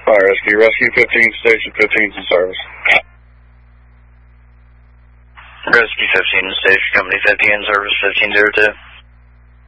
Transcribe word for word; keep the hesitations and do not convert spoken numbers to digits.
Fire Rescue, Rescue fifteen, Station fifteen in service. Rescue fifteen, Station Company fifteen in service, fifteen zero two.